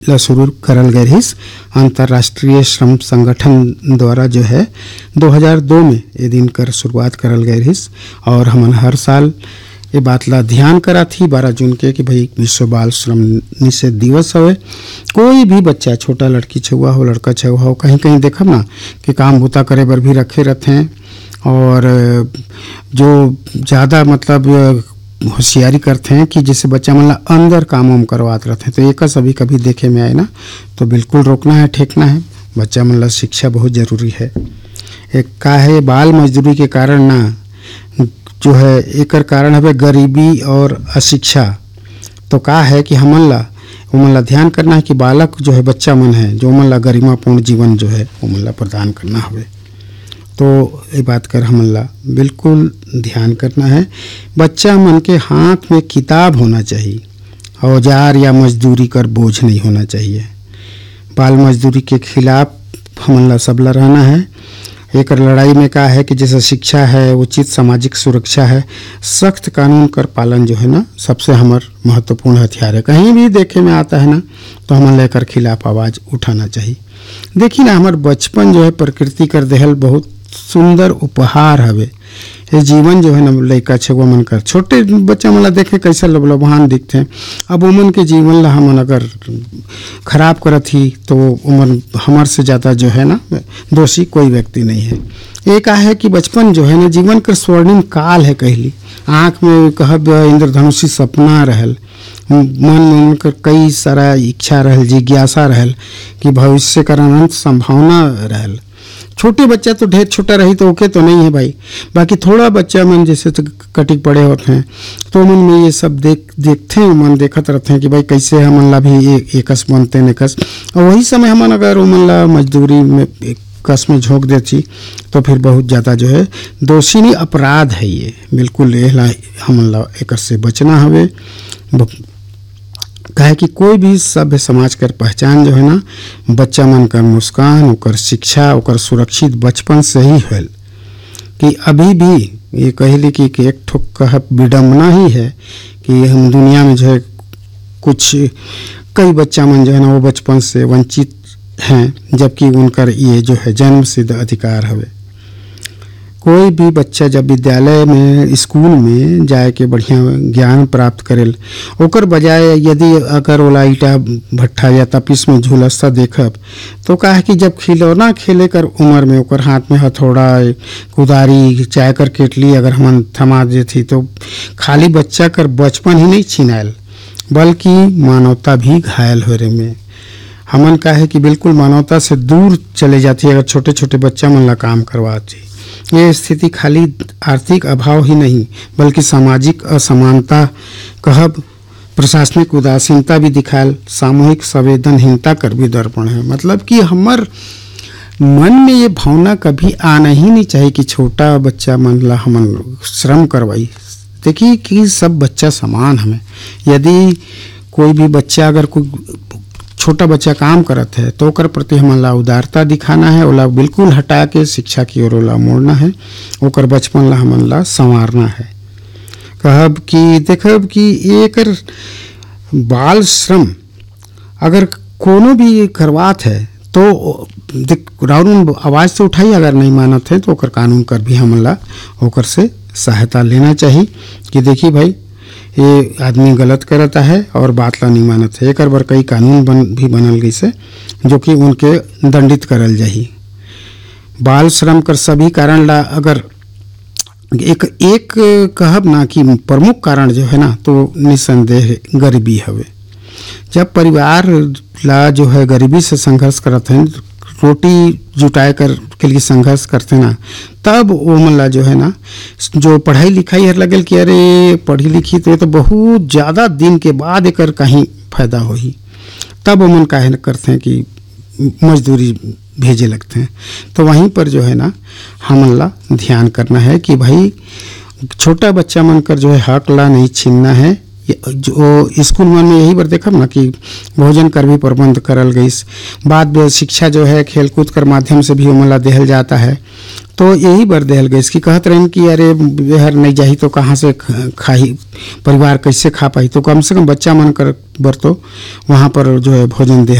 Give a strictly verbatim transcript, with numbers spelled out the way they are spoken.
ला शुरू करल गए रहीस। अंतर्राष्ट्रीय श्रम संगठन द्वारा जो है दो हज़ार दो में ये दिन कर शुरुआत करल गए रहीस और हमन हर साल ये बात ला ध्यान करा थी बारह जून के कि भाई विश्व बाल श्रम निषेध दिवस हवे। कोई भी बच्चा, छोटा लड़की छुआ हो, लड़का छुआ हो, कहीं कहीं देखब ना कि काम बूता करे बर भी रखे रहते हैं और जो ज़्यादा मतलब होशियारी करते हैं कि जैसे बच्चा मतलब अंदर काम वाम करवाते रहते हैं। तो एक सभी कभी देखे में आए ना तो बिल्कुल रोकना है, ठेकना है। बच्चा मतलब शिक्षा बहुत ज़रूरी है। एक का है बाल मजदूरी के कारण ना जो है एक कारण है गरीबी और अशिक्षा। तो का है कि हमन ला उमन ला ध्यान करना है कि बालक जो है बच्चा मन है जो उमन ला गरिमापूर्ण जीवन जो है उमन ला प्रदान करना हवे। तो ये बात कर हमन ला बिल्कुल ध्यान करना है। बच्चा मन के हाथ में किताब होना चाहिए, औजार या मजदूरी कर बोझ नहीं होना चाहिए। बाल मजदूरी के खिलाफ हमन ला सबला रहना है। एक लड़ाई में का है कि जैसे शिक्षा है, उचित सामाजिक सुरक्षा है, सख्त कानून कर पालन जो है ना सबसे हमार महत्वपूर्ण हथियार है। कहीं भी देखे में आता है ना तो हमन लेकर खिलाफ आवाज़ उठाना चाहिए। देखिए ना हमार बचपन जो है प्रकृति कर देहल बहुत सुंदर उपहार हवे। ये जीवन जो है ना लइका छुआ मन कर छोटे बच्चा मन ला देखे कैसे लबलबान दिखते हैं। अब उमन के जीवन ला हमन अगर खराब करत ही तो उमन हमार से ज़्यादा जो है ना दोषी कोई व्यक्ति नहीं है। एक है कि बचपन जो है ना जीवन का स्वर्णिम काल है। कहली आँख में कहब इंद्रधनुषी सपना रहल, मन में कर कई सारा इच्छा रहल, जिज्ञासा रहल कि भविष्य का अनंत संभावना रहल। छोटे बच्चा तो ढेर छोटा रही तो ओके तो नहीं है भाई, बाकी थोड़ा बच्चा मन जैसे तो कटिक पड़े होते हैं तो मन में ये सब देख देखते हैं, मन देखत रहते हैं कि भाई कैसे हमन ला भी एक एकस बनते निकस। और वही समय हमन अगर उमन ला मजदूरी में कस में झोंक देती तो फिर बहुत ज़्यादा जो है दोषी नहीं अपराध है। ये बिल्कुल ये हमन ला एक से बचना हवे। कहे कि कोई भी सभ्य समाज कर पहचान जो है ना बच्चा मन का मुस्कान, ओकर शिक्षा, ओकर सुरक्षित बचपन से ही है। कि अभी भी ये कहली कि, कि एक ठोक कह विडम्बना ही है कि हम दुनिया में जो है कुछ कई बच्चा मन जो है ना वो बचपन से वंचित हैं, जबकि उनकर ये जो है जन्म सिद्ध अधिकार हवे। कोई भी बच्चा जब विद्यालय में स्कूल में जाए के बढ़िया ज्ञान प्राप्त करेल ओकर बजाय यदि अगर ओला ईटा भट्ठा या तपिस में झुलसता देखब तो का है कि जब खिलौना खेले कर उम्र में ओकर हाथ में हथौड़ा, कुदारी, चाय कर केटली अगर हम थमा देती तो खाली बच्चा कर बचपन ही नहीं छिनायल बल्कि मानवता भी घायल हो रहे में हमन का है कि बिल्कुल मानवता से दूर चले जाती है अगर छोटे छोटे बच्चा मन ला काम करवाती। ये स्थिति खाली आर्थिक अभाव ही नहीं बल्कि सामाजिक असमानता कहब, प्रशासनिक उदासीनता भी दिखाल, सामूहिक संवेदनहीनता कर भी दर्पण है। मतलब कि हमार मन में ये भावना कभी आना ही नहीं चाहिए कि छोटा बच्चा मन ला हमन श्रम करवाई। देखिए कि सब बच्चा समान हमें। यदि कोई भी बच्चा अगर कोई छोटा बच्चा काम करत है तो ओकर प्रति हमन ला उदारता दिखाना है, ओला बिल्कुल हटा के शिक्षा की ओर ओला मोड़ना है, ओकर बचपन ला हमन ला संवारना है। कहब कि देखब कि एकर बाल श्रम अगर कोनो भी करवात है तो राउंड आवाज़ से उठाई, अगर नहीं मानत है तो ओकर कानून कर भी हमन ला ओकर से सहायता लेना चाहिए कि देखिए भाई ये आदमी गलत करता है और बात ला नहीं मानत है। एक बार कई कानून बन भी बनल गई से जो कि उनके दंडित करल जाही। बाल श्रम कर सभी कारण ला अगर एक एक कहब ना कि प्रमुख कारण जो है ना तो निसंदेह गरीबी हवे। जब परिवार ला जो है गरीबी से संघर्ष करते हैं, रोटी जुटाए कर के लिए संघर्ष करते ना, तब वो मतलब जो है ना जो पढ़ाई लिखाई हर लगल कि अरे पढ़ी लिखी तो ये तो बहुत ज़्यादा दिन के बाद एक कहीं फायदा हो ही, तब वो मन काहे न करते हैं कि मजदूरी भेजे लगते हैं। तो वहीं पर जो है ना हमन ला ध्यान करना है कि भाई छोटा बच्चा मन कर जो है हक ला नहीं छीनना है। जो स्कूल मन में यही बार देखब ना कि भोजन कर भी प्रबंध करल गइस। बाद में शिक्षा जो है खेलकूद कर माध्यम से भी ओमला देहल जाता है। तो यही बर देहल गइस कि कहत रहन कि अरे बेहर नहीं जाही तो कहाँ से खाही, परिवार कैसे खा पाई, तो कम से कम बच्चा मन कर बर तो वहाँ पर जो है भोजन दे